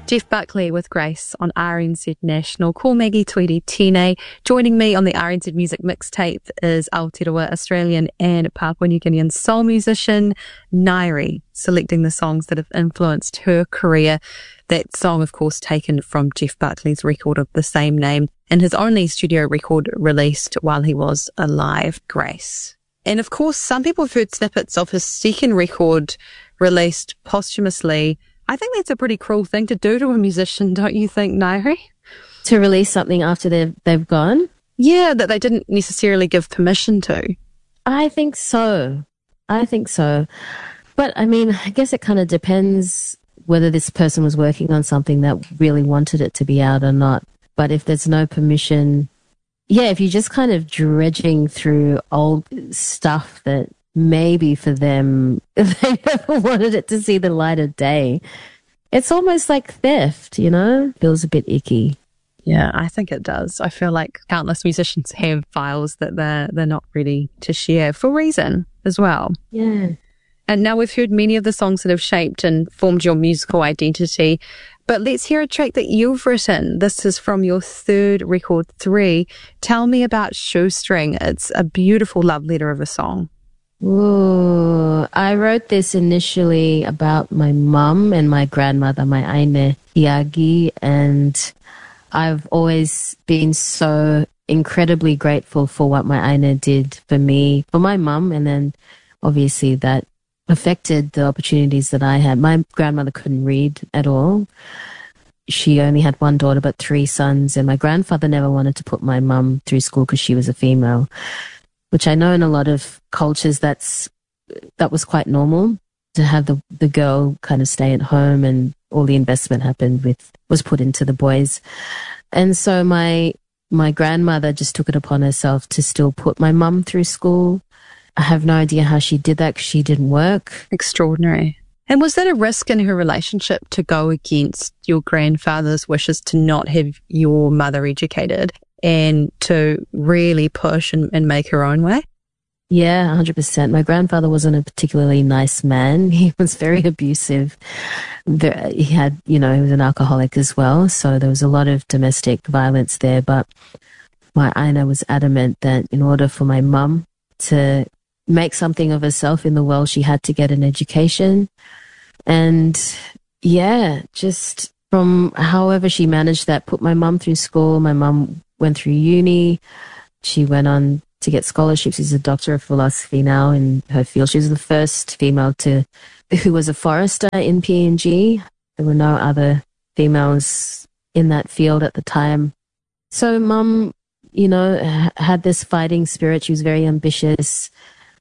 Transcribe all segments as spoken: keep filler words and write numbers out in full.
Jeff Buckley with Grace on R N Z National. Call Maggie Tweedy Tene. Joining me on the R N Z Music Mixtape is Aotearoa Australian and Papua New Guinean soul musician Ngaire, selecting the songs that have influenced her career. That song, of course, taken from Jeff Buckley's record of the same name and his only studio record released while he was alive, Grace. And of course, some people have heard snippets of his second record released posthumously. I think that's a pretty cruel thing to do to a musician, don't you think, Ngaire? To release something after they've, they've gone? Yeah, that they didn't necessarily give permission to. I think so. I think so. But, I mean, I guess it kind of depends whether this person was working on something that really wanted it to be out or not. But if there's no permission, yeah, if you're just kind of dredging through old stuff that maybe for them, they never wanted it to see the light of day. It's almost like theft, you know? Feels a bit icky. Yeah, I think it does. I feel like countless musicians have files that they're, they're not ready to share for reason as well. Yeah. And now we've heard many of the songs that have shaped and formed your musical identity. But let's hear a track that you've written. This is from your third record, Three. Tell me about Shoestring. It's a beautiful love letter of a song. Ooh, I wrote this initially about my mum and my grandmother, my Aine Hiagi, and I've always been so incredibly grateful for what my Aine did for me, for my mum, and then obviously that affected the opportunities that I had. My grandmother couldn't read at all. She only had one daughter but three sons, and my grandfather never wanted to put my mum through school because she was a female, which I know in a lot of cultures that's that was quite normal, to have the the girl kind of stay at home, and all the investment happened with was put into the boys. And so my my grandmother just took it upon herself to still put my mum through school. I have no idea how she did that because she didn't work. Extraordinary. And was that a risk in her relationship to go against your grandfather's wishes to not have your mother educated and to really push and, and make her own way? Yeah, one hundred percent. My grandfather wasn't a particularly nice man. He was very abusive. He had, you know, he was an alcoholic as well. So there was a lot of domestic violence there. But my Aina was adamant that in order for my mum to make something of herself in the world, she had to get an education. And yeah, just from however she managed that, put my mum through school. My mum went through uni. She went on to get scholarships. She's a doctor of philosophy now in her field. She was the first female to who was a forester in P N G. There were no other females in that field at the time. So mum, you know, had this fighting spirit. She was very ambitious.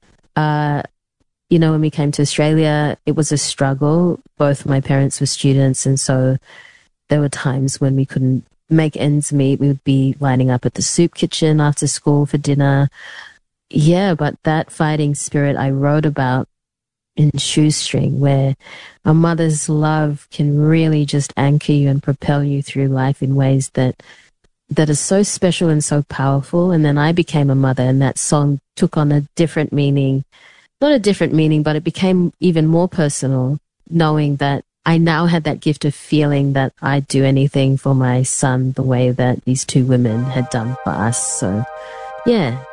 Uh, you know, when we came to Australia, it was a struggle. Both my parents were students, and so there were times when we couldn't make ends meet. We would be lining up at the soup kitchen after school for dinner. Yeah, but that fighting spirit I wrote about in Shoestring, where a mother's love can really just anchor you and propel you through life in ways that that are so special and so powerful. And then I became a mother, and that song took on a different meaning. Not a different meaning, but it became even more personal, knowing that I now had that gift of feeling that I'd do anything for my son the way that these two women had done for us. So, yeah,